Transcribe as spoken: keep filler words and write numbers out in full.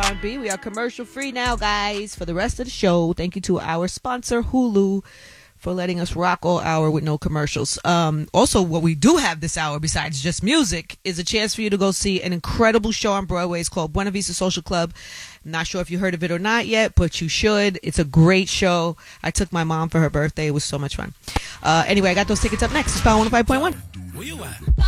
and B. We are commercial free now, guys, for the rest of the show. Thank you to our sponsor, Hulu, for letting us rock all hour with no commercials. Um, also, what we do have this hour, besides just music, is a chance for you to go see an incredible show on Broadway. It's called Buena Vista Social Club. I'm not sure if you heard of it or not yet, but you should. It's a great show. I took my mom for her birthday. It was so much fun. Uh, anyway, I got those tickets up next. It's Power one oh five point one. Where you at?